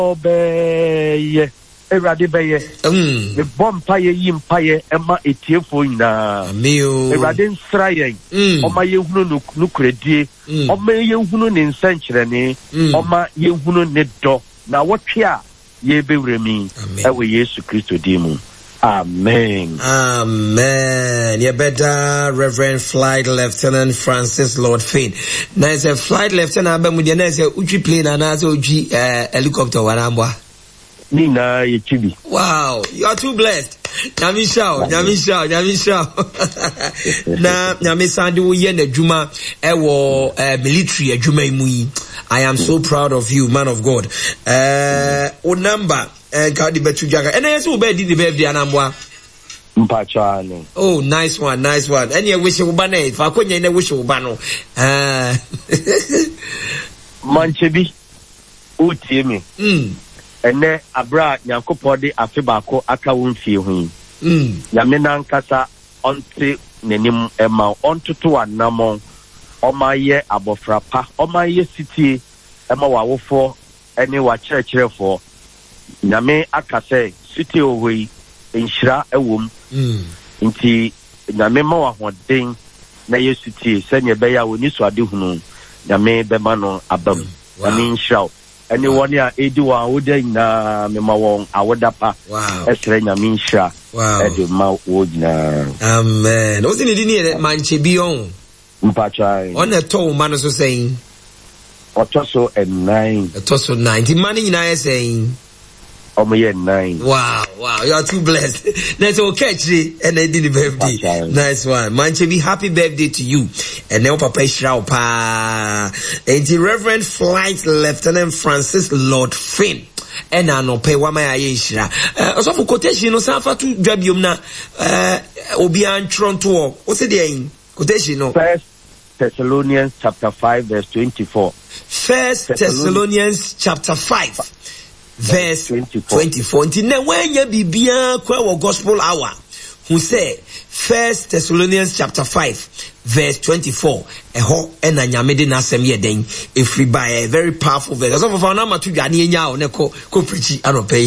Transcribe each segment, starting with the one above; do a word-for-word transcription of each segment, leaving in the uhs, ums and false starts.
Obey. Erade beye. Mm. The bomb paye yim paye emma etiefo nyina. Meo. Erade nsraye. Mm. Oma yehunu no nukredie. Mm. Oma yehunu ne nsankyerene. Mm. Oma yehunu ne do. Na wotwe a ye bewremi. Ewe Yesu Kristo dimu. Amen. Amen. You better Reverend Flight Lieutenant Francis Lord Finn. Now it's a Flight Lieutenant Abemudia. Now it's a Uchi plane and as Uchi helicopter warambwa. Nina Yechibi. Wow, you are too blessed. Nyamisha, Nyamisha, Nyamisha. Na Nyamisha do yen the Juma ewo military Juma imui. I am so proud of you, man of God. Uh, o number and Kadi Betujaga. And I also be the birthday anamwa. Mpachane. Oh, nice one, nice one. And you wish you bane. If I couldn't, you wish you bano. Uh, Manchebi, Utiemi. Hmm. Ene abra Nyankopode afebako aka wonfie hu. Mm. Yamena nkasa onte nenim ema ontoto anamon. Omaye abofrapa, omaye city ema wawofo ene wa kyerɛkyerɛfo. Nyame akase city owe enhyira ewom. Mm. Nti nyame ma wahoden na ye city sɛnye bɛya woni so ade hunu. Nyame bɛma no abam. Nyame nhyira. Any one year, eighty one, would na memawong, I would up. Wow. Esrenya minsha. Wow. Edu ma would na. Amen. What's in the dinner, Manchebion? Mpachai. On a tall man also saying. Otoso and nine. A tosso ninety money in I saying. Omoye nine. Wow, wow, you are too blessed. That's all catch it, and I did the birthday. Mpachai. Nice one. Manchebi, happy birthday to you. And now Papa Shrao pa. And the Reverend Flight Lieutenant Francis Lord Finn. And I know pay wama ya yeshira. Uh, so for quotation, no sanfa tu drabium na, uh, obian Toronto. What's it there? Quotation, no. First Thessalonians chapter five, verse twenty-four. First Thessalonians chapter five. Verse twenty-four. twenty-four. Until now, when you be beyond our gospel hour, who say First Thessalonians chapter five, verse twenty-four. Eho ena nyamede na asem ye den efri by a very powerful verse. So for na matu dwane nya o ne ko ko preach anope.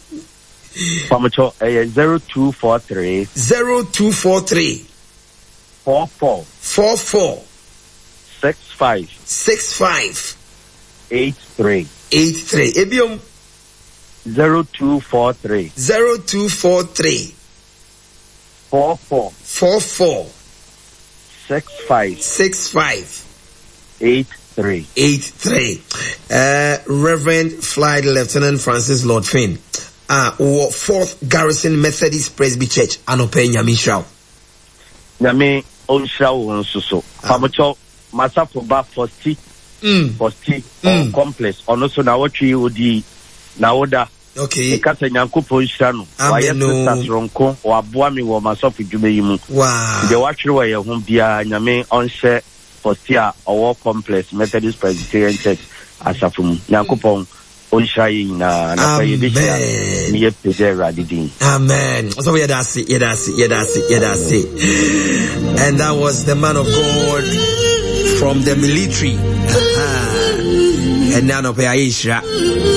Pamacho eh zero two four three zero two four three four four four four six five six five eight three eight three. Ebiom zero two four three zero two four three four four four four six five six five eight three eight three. Uh, Reverend Flight Lieutenant Francis Lord Finn. Ah, uh, fourth Garrison Methodist Presby Church. Anope nyame shraw. Nyame onshraw onsuso. Pamacho masafo ba forty. Mm. forty mm. complex. Ono so na wotwi odi na oda. Okay. Ekasa nyankopɔ nhyira no. Wayɛ sisters ronko waboa me wɔ masɔfo dwuma yi mu. Wow. De watwere wɔ yɛ ho bia nyame ɔnhyɛ postia ɔwɔ complex Methodist Presbyterian Church asafo mu. Nyankopɔ ɔnhyira yi na na fa yɛ bi hyira ne yɛ pɛgɛ Awurade din. Amen. So yeah, that's it. Yeah, that's it. Yeah, that's it. Yeah, that's it. And that was the man of God from the military. And now no pay Aisha.